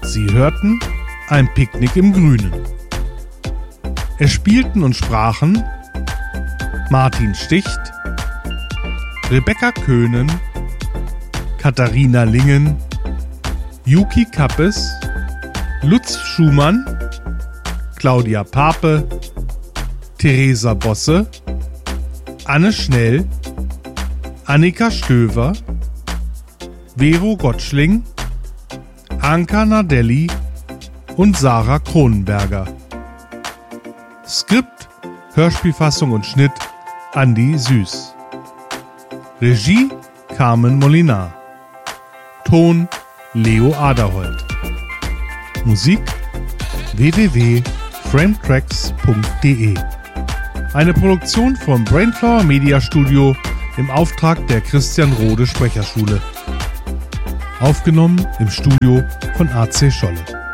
Sie hörten ein Picknick im Grünen. Es spielten und sprachen Martin Sticht, Rebecca Köhnen, Katharina Lingen, Yuki Kappes, Lutz Schumann, Claudia Pape, Theresa Bosse, Anne Schnell, Annika Stöver, Vero Gottschling, Anka Nardelli und Sarah Kronenberger. Skript, Hörspielfassung und Schnitt Andi Süß. Regie Carmen Molinar. Ton Leo Aderholt. Musik www.frametracks.de. Eine Produktion vom Brainflower Media Studio im Auftrag der Christian Rode Sprecherschule. Aufgenommen im Studio von AC Scholle.